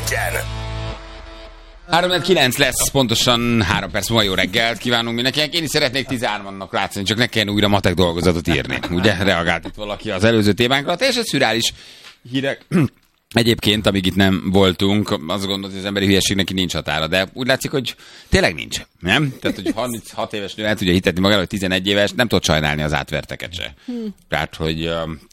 ingyen. 3-9 lesz, pontosan 3 perc múlva jó reggelt kívánunk mindenkinek. Én is szeretnék 13-nak látszani, csak ne kelljen újra matek dolgozatot írni. Ugye? Reagált itt valaki az előző témánkra. Teljesen szürális hírek. Egyébként, amíg itt nem voltunk, azt gondolod, hogy az emberi hülyeségnek nincs határa, de úgy látszik, hogy tényleg nincs. Nem? Tehát, hogy 36 éves nő el tudja hitetni magára, hogy 11 éves, nem tud sajnálni az átverteket se. Tehát, hogy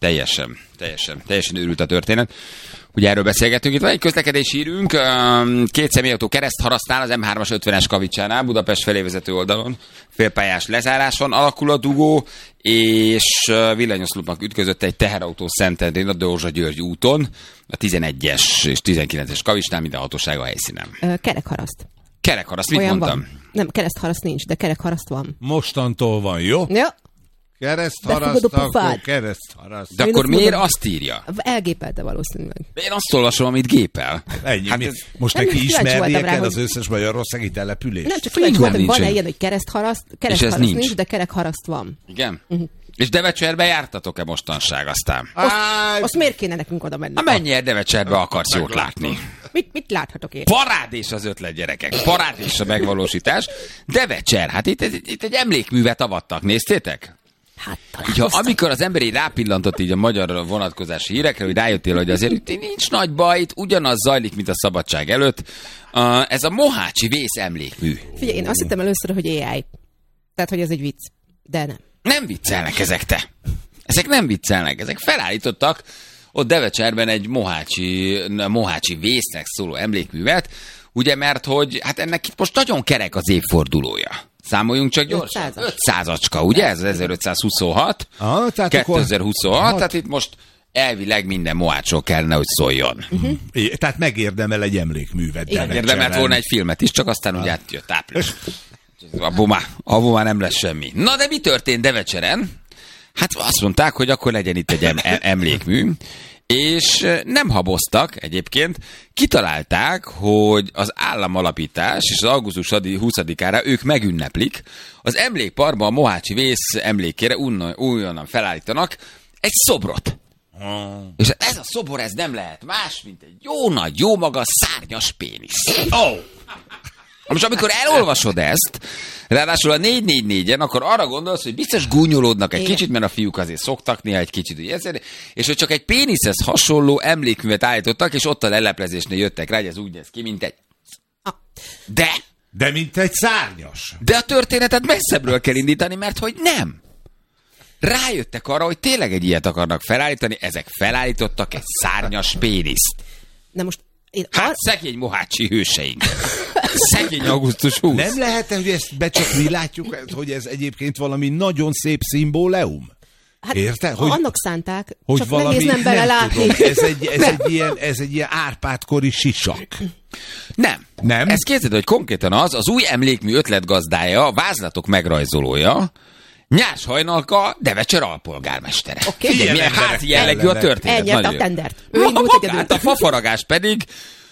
teljesen őrült a történet. Ugye erről beszélgetünk. Itt van egy közlekedési hírünk, 2 személyautó keresztharasztnál az M3-as 50-es Kavicsánál, Budapest felé vezető oldalon, félpályás lezáráson alakul a dugó, és villanyoszlopnak ütközött egy teherautó Szentendrén a Dózsa-György úton, a 11-es és 19-es Kavicsnál, minden hatóság a helyszínen. Kerekharaszt. Kerekharaszt, mit Olyan mondtam? Van. Nem, keresztharaszt nincs, de kerekharaszt van. Mostantól van, jó? Ja. Keresztharaszt, akkor keresztharaszt. De akkor miért azt írja? Elgépelte valószínűleg. Én azt olvasom, amit gépel. Ennyi. Hát most nem, neki kíváncsi ismernie voltam rá, kell az hogy- összes magyarországi települést. Nem, csak kíváncsi voltam, hogy nincsen. van-e ilyen, hogy keresztharaszt nincs. de kerekharaszt van. Igen? És Devecserbe jártatok-e mostanság aztán? Azt miért kéne nekünk oda menni? Na mennyire Devecserbe akarsz jót látni? Mit láthatok én? Parádés az ötlet, gyerekek. Parádés a megvalósítás. Devecser, hát itt egy emlékművet avattak, néztétek? Hát Így, ha amikor az ember így rápillantott így a magyar vonatkozási hírekre, hogy rájöttél, hogy azért itt nincs nagy baj, itt ugyanaz zajlik, mint a szabadság előtt. Ez a Mohácsi vész emlékmű. Figyelj, én azt hittem először, hogy AI. Tehát, hogy ez egy vicc. De nem. Nem viccelnek ezek, te. Ezek nem viccelnek, ezek felállítottak ott Devecserben egy Mohácsi vésznek szóló emlékművet, ugye, mert hogy hát ennek itt most nagyon kerek az évfordulója. Számoljunk csak gyorsan. 500-acska, ugye? Ez 1526. Tehát 2026, tehát itt most elvileg minden mohácsról kellene, hogy szóljon. Tehát megérdemel egy emlékművet. Érdemelt volna egy filmet is, csak aztán ugye átjött április. Abból már nem lesz semmi. Na de mi történt Devecseren? Hát azt mondták, hogy akkor legyen itt egy emlékmű, és nem haboztak egyébként, kitalálták, hogy az államalapítás és az augusztus 20-ára ők megünneplik, az emlékparkban a Mohácsi vész emlékére újonnan felállítanak egy szobrot. És ez a szobor, ez nem lehet más, mint egy jó nagy, jó magas, szárnyas pénisz. Most amikor elolvasod ezt, ráadásul a 444-en, akkor arra gondolsz, hogy biztos gúnyolódnak egy kicsit, mert a fiúk azért szoktak néha egy kicsit, ugye, és hogy csak egy péniszhez hasonló emlékművet állítottak, és ott a leleplezésnél jöttek rá, hogy ez úgy néz ki, mint egy... De mint egy szárnyas. De a történetet messzebbről kell indítani, mert hogy nem. Rájöttek arra, hogy tényleg egy ilyet akarnak felállítani, ezek felállítottak egy szárnyas péniszt. Na most... Hát szegény mohácsi hőseink. Szegény augusztus 20. Nem lehet, hogy ezt csak mi látjuk, hogy ez egyébként valami nagyon szép szimbóleum? Hát, érted? Hogy, annak szánták, hogy csak valami, nehéz nem belelátni. Ez egy ilyen Árpád-kori sisak. Nem. Ez képzeld, hogy konkrétan az új emlékmű ötletgazdája, a vázlatok megrajzolója, Nyárs Hajnalka, Devecser alpolgármestere. Okay. Milyen házi jellegű a történet. Elnyerte a tendert. A fafaragás pedig